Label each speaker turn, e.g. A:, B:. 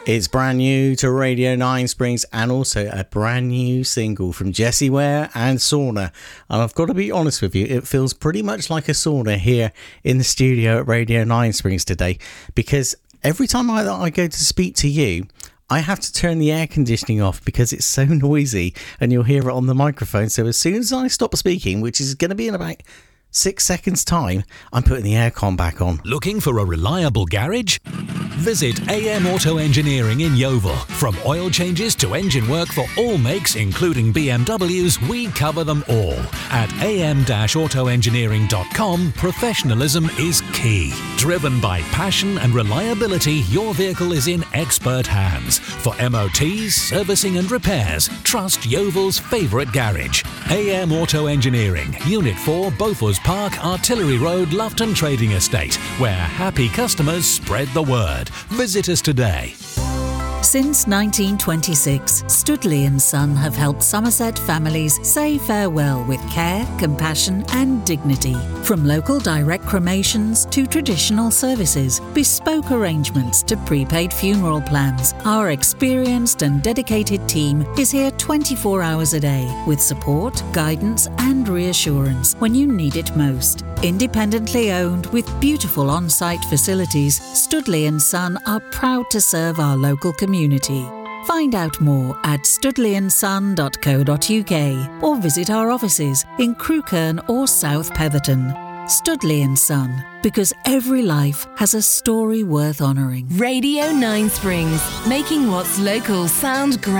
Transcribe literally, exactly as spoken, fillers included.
A: It's brand new to Radio nine Springs and also a brand new single from Jessie Ware and Sauna. And I've got to be honest with you, it feels pretty much like a sauna here in the studio at Radio nine Springs today, because every time I, I go to speak to you, I have to turn the air conditioning off because it's so noisy and you'll hear it on the microphone. So as soon as I stop speaking, which is going to be in about six seconds time, I'm putting the aircon back on.
B: Looking for a reliable garage? Visit A M Auto Engineering in Yeovil. From oil changes to engine work for all makes, including B M Ws, we cover them all. At a m dash auto engineering dot com, professionalism is key. Driven by passion and reliability, your vehicle is in expert hands. For M O Ts, servicing and repairs, trust Yeovil's favourite garage. A M Auto Engineering, Unit four, Beaufort Park, Artillery Road, Loughton Trading Estate, where happy customers spread the word. Visit us today.
C: Since nineteen twenty-six, Studley and Son have helped Somerset families say farewell with care, compassion and dignity. From local direct cremations to traditional services, bespoke arrangements to prepaid funeral plans, our experienced and dedicated team is here twenty-four hours a day with support, guidance and reassurance when you need it most. Independently owned with beautiful on-site facilities, Studley and Son are proud to serve our local community. Find out more at studley and son dot co dot u k or visit our offices in Crewkerne or South Petherton. Studley and Son, because every life has a story worth honouring.
D: Radio nine Springs, making what's local sound great.